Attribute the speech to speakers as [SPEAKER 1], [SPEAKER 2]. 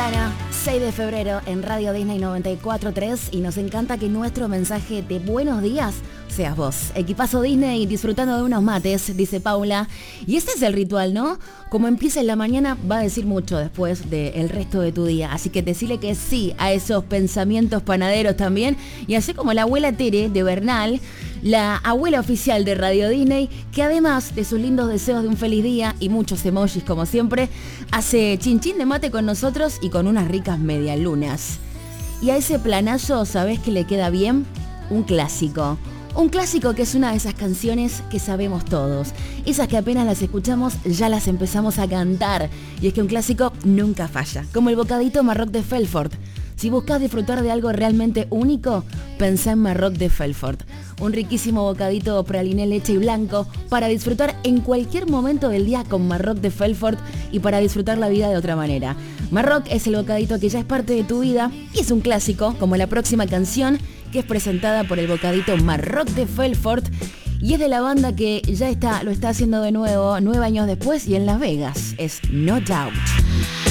[SPEAKER 1] mañana, 6 de febrero, en Radio Disney 94.3 y nos encanta que nuestro mensaje de buenos días seas vos. Equipazo Disney disfrutando de unos mates, dice Paula. Y este es el ritual, ¿no? Como empieza en la mañana va a decir mucho después del resto de tu día. Así que decirle que sí a esos pensamientos panaderos también. Y así como la abuela Tere de Bernal, la abuela oficial de Radio Disney, que además de sus lindos deseos de un feliz día y muchos emojis como siempre, hace chinchín de mate con nosotros y con unas ricas medialunas. Y a ese planazo, ¿sabés qué le queda bien? Un clásico. Un clásico que es una de esas canciones que sabemos todos. Esas que apenas las escuchamos ya las empezamos a cantar. Y es que un clásico nunca falla. Como el bocadito Marroc de Felfort. Si buscas disfrutar de algo realmente único, pensá en Marroc de Felfort. Un riquísimo bocadito praliné, leche y blanco para disfrutar en cualquier momento del día con Marroc de Felfort y para disfrutar la vida de otra manera. Marroc es el bocadito que ya es parte de tu vida y es un clásico, como la próxima canción, que es presentada por el bocadito Marroc de Felfort y es de la banda que ya lo está haciendo de nuevo 9 años después y en Las Vegas. Es No Doubt.